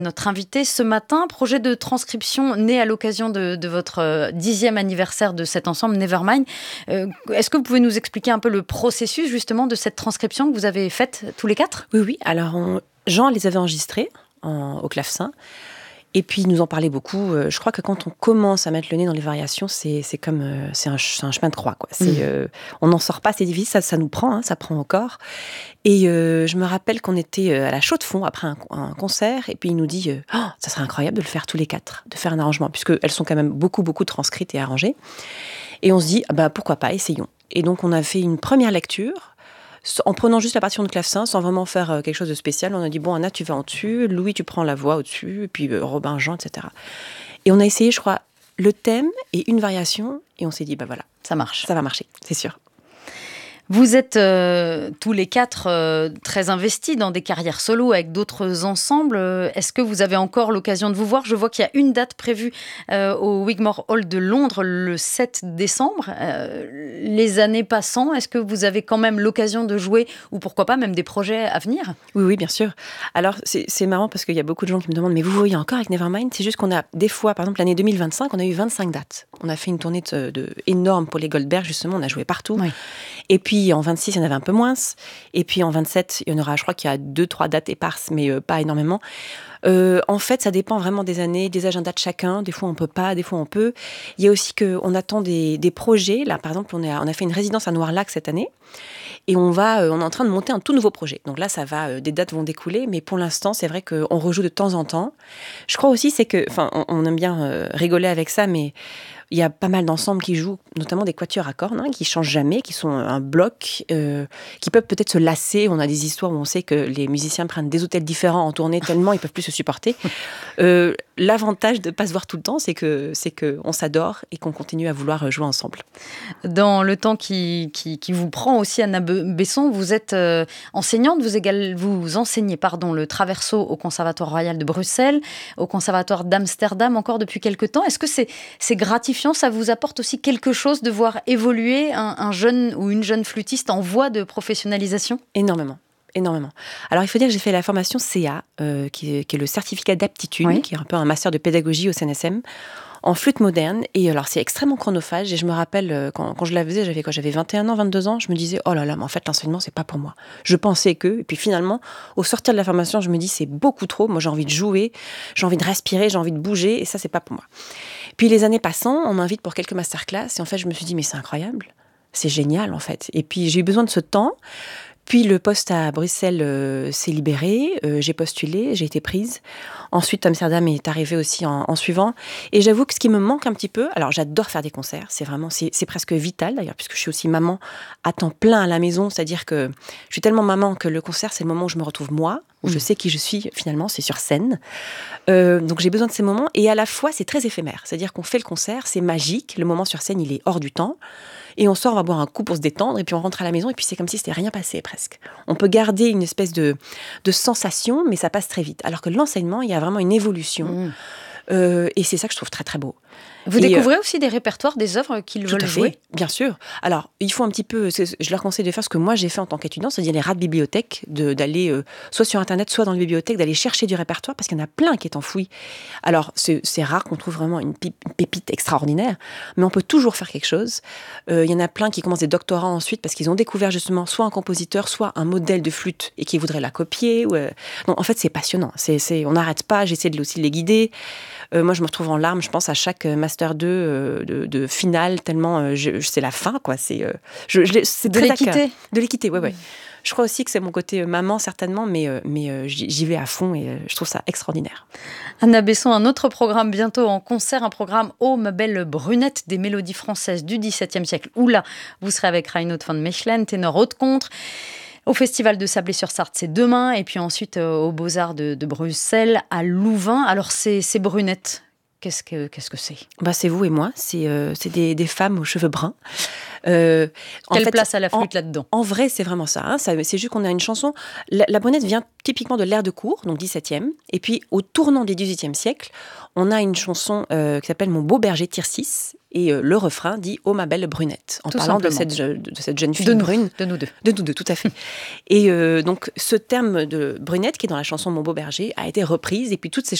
Notre invité ce matin, projet de transcription né à l'occasion de votre 10e anniversaire de cet ensemble Nevermind. Est-ce que vous pouvez nous expliquer un peu le processus justement de cette transcription que vous avez faite tous les quatre ? Oui. Alors, Jean les avait enregistrés au clavecin. Et puis, il nous en parlait beaucoup. Je crois que quand on commence à mettre le nez dans les variations, c'est un chemin de croix, quoi. On n'en sort pas, c'est difficile, ça nous prend, ça prend au corps. Et je me rappelle qu'on était à la Chaux-de-Fonds après un concert, et puis il nous dit ça serait incroyable de le faire tous les quatre, de faire un arrangement, puisqu'elles sont quand même beaucoup transcrites et arrangées. Et on se dit, pourquoi pas, essayons. Et donc, on a fait une première lecture, en prenant juste la partition de clavecin, sans vraiment faire quelque chose de spécial. On a dit, bon, Anna, tu vas en dessus, Louis, tu prends la voix au-dessus, et puis Robin, Jean, etc. Et on a essayé, je crois, le thème et une variation, et on s'est dit, voilà. Ça marche. Ça va marcher, c'est sûr. Vous êtes tous les quatre très investis dans des carrières solo avec d'autres ensembles. Est-ce que vous avez encore l'occasion de vous voir ? Je vois qu'il y a une date prévue au Wigmore Hall de Londres le 7 décembre. Les années passant, est-ce que vous avez quand même l'occasion de jouer ou pourquoi pas même des projets à venir ? Oui, bien sûr. Alors, c'est marrant parce qu'il y a beaucoup de gens qui me demandent « Mais vous voyez encore avec Nevermind ?» C'est juste qu'on a des fois, par exemple l'année 2025, on a eu 25 dates. On a fait une tournée énorme pour les Goldberg, justement, on a joué partout. Oui. Et puis en 26, il y en avait un peu moins. Et puis en 27, il y en aura, je crois qu'il y a 2-3 dates éparses, mais pas énormément. En fait, ça dépend vraiment des années, des agendas de chacun. Des fois, on peut pas, des fois, on peut. Il y a aussi qu'on attend des projets. Là, par exemple, on a fait une résidence à Noirlac cette année. Et on est en train de monter un tout nouveau projet. Donc là, ça va, des dates vont découler. Mais pour l'instant, c'est vrai qu'on rejoue de temps en temps. Je crois aussi, on aime bien rigoler avec ça, mais il y a pas mal d'ensembles qui jouent, notamment des quatuors à cordes, qui changent jamais, qui sont un bloc, qui peuvent peut-être se lasser. On a des histoires où on sait que les musiciens prennent des hôtels différents en tournée tellement ils peuvent plus se supporter. L'avantage de ne pas se voir tout le temps, c'est que on s'adore et qu'on continue à vouloir jouer ensemble. Dans le temps qui vous prend aussi, Anna Besson, vous êtes enseignante, vous enseignez le traverso au Conservatoire Royal de Bruxelles, au Conservatoire d'Amsterdam encore depuis quelque temps. Est-ce que c'est gratifiant, ça vous apporte aussi quelque chose de voir évoluer un jeune ou une jeune flûtiste en voie de professionnalisation ? Énormément. Alors, il faut dire que j'ai fait la formation CA, qui est le certificat d'aptitude, oui, qui est un peu un master de pédagogie au CNSM, en flûte moderne. Et alors, c'est extrêmement chronophage. Et je me rappelle, quand je la faisais, j'avais 21 ans, 22 ans, je me disais, oh là là, mais en fait, l'enseignement, c'est pas pour moi. Je pensais que, et puis finalement, au sortir de la formation, je me dis, c'est beaucoup trop. Moi, j'ai envie de jouer, j'ai envie de respirer, j'ai envie de bouger, et ça, c'est pas pour moi. Puis les années passant, on m'invite pour quelques masterclass. Et en fait, je me suis dit, mais c'est incroyable. C'est génial, en fait. Et puis, j'ai eu besoin de ce temps. Puis le poste à Bruxelles s'est libéré, j'ai postulé, j'ai été prise. Ensuite, Amsterdam est arrivé aussi en suivant. Et j'avoue que ce qui me manque un petit peu, alors j'adore faire des concerts, c'est presque vital d'ailleurs, puisque je suis aussi maman à temps plein à la maison, c'est-à-dire que je suis tellement maman que le concert, c'est le moment où je me retrouve moi, où je sais qui je suis finalement, c'est sur scène. Donc j'ai besoin de ces moments, et à la fois c'est très éphémère, c'est-à-dire qu'on fait le concert, c'est magique, le moment sur scène il est hors du temps. Et on sort, on va boire un coup pour se détendre, et puis on rentre à la maison, et puis c'est comme si c'était rien passé presque. On peut garder une espèce de sensation, mais ça passe très vite. Alors que l'enseignement, il y a vraiment une évolution. Et c'est ça que je trouve très très beau. Vous découvrez aussi des répertoires, des œuvres qu'ils veulent jouer ? Bien sûr. Alors, il faut un petit peu, je leur conseille de faire ce que moi j'ai fait en tant qu'étudiante, c'est-à-dire les rats de bibliothèque, d'aller soit sur Internet, soit dans les bibliothèques, d'aller chercher du répertoire, parce qu'il y en a plein qui est enfoui. Alors, c'est rare qu'on trouve vraiment une pépite extraordinaire, mais on peut toujours faire quelque chose. Il y en a plein qui commencent des doctorats ensuite, parce qu'ils ont découvert justement soit un compositeur, soit un modèle de flûte, et qui voudraient la copier. Non, en fait, c'est passionnant. On n'arrête pas, j'essaie aussi de les guider. Moi, je me retrouve en larmes, je pense, à chaque Master 2 de finale, tellement c'est la fin, quoi. C'est de l'équité. De l'équité, ouais. Je crois aussi que c'est mon côté maman, certainement, mais j'y vais à fond et je trouve ça extraordinaire. Anna Besson, un autre programme bientôt en concert, un programme Oh, ma belle brunette, des mélodies françaises du XVIIe siècle. Où là, vous serez avec Reinoud van Mechelen, ténor haute contre. Au Festival de Sablé-sur-Sarthe, c'est demain. Et puis ensuite, aux Beaux-Arts de Bruxelles, à Louvain. Alors, ces brunettes, qu'est-ce que c'est? C'est vous et moi, c'est des femmes aux cheveux bruns. Quelle place a la flûte là-dedans? En vrai, c'est vraiment ça, hein. C'est juste qu'on a une chanson. La Brunette vient typiquement de l'ère de cour, donc 17e. Et puis, au tournant du 18e siècle, on a une chanson qui s'appelle Mon beau berger Tircis. Et le refrain dit « Oh ma belle brunette », en parlant de cette jeune fille brune. De nous deux. De nous deux, tout à fait. Et donc, ce terme de brunette, qui est dans la chanson Mon beau berger, a été reprise. Et puis, toutes ces